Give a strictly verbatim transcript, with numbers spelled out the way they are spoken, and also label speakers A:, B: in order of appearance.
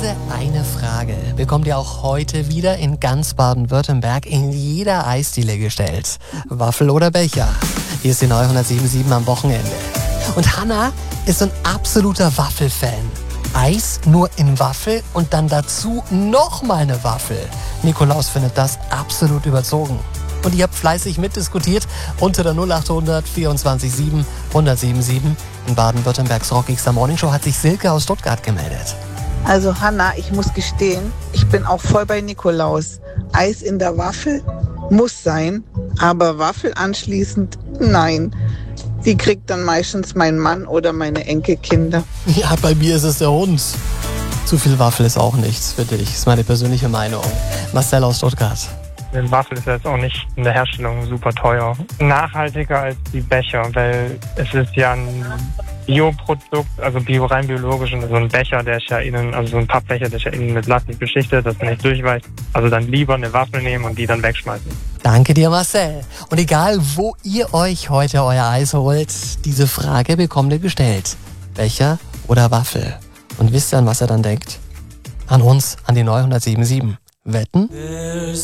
A: Diese eine Frage bekommt ihr auch heute wieder in ganz Baden-Württemberg in jeder Eisdiele gestellt. Waffel oder Becher? Hier ist die neunhundertsiebenundsiebzig am Wochenende. Und Hanna ist so ein absoluter Waffelfan. Eis nur in Waffel und dann dazu nochmal eine Waffel. Nikolaus findet das absolut überzogen. Und ihr habt fleißig mitdiskutiert unter der null achthundert vierundzwanzig sieben hundertsiebenundsiebzig. In Baden-Württembergs rockigster Morningshow hat sich Silke aus Stuttgart gemeldet.
B: Also Hanna, ich muss gestehen, ich bin auch voll bei Nikolaus. Eis in der Waffel muss sein, aber Waffel anschließend nein. Die kriegt dann meistens mein Mann oder meine Enkelkinder.
A: Ja, bei mir ist es der Hund. Zu viel Waffel ist auch nichts für dich, ist meine persönliche Meinung. Marcel aus Stuttgart.
C: Die Waffel ist jetzt auch nicht in der Herstellung super teuer. Nachhaltiger als die Becher, weil es ist ja ein Bioprodukt, also bio, rein biologisch, und so ein Becher, der ist ja innen, also so ein Pappbecher, der ist ja innen mit Plastik beschichtet, dass er nicht durchweicht. Also dann lieber eine Waffel nehmen und die dann wegschmeißen.
A: Danke dir, Marcel. Und egal, wo ihr euch heute euer Eis holt, diese Frage bekommt ihr gestellt. Becher oder Waffel? Und wisst ihr, an was ihr dann denkt? An uns, an die neunhundertsiebenundsiebzig. Wetten?